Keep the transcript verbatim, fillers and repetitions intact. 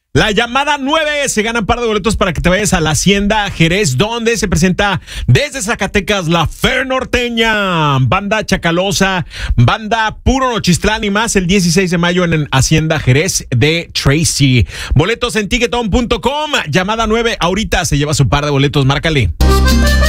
La llamada nueve se ganan par de boletos para que te vayas a la Hacienda Jerez, donde se presenta desde Zacatecas la Fer Norteña, Banda Chacalosa, Banda Puro Nochistlán y más el dieciséis de mayo en Hacienda Jerez de Tracy. Boletos en ticketon punto com, llamada nueve, ahorita se lleva su par de boletos, márcale.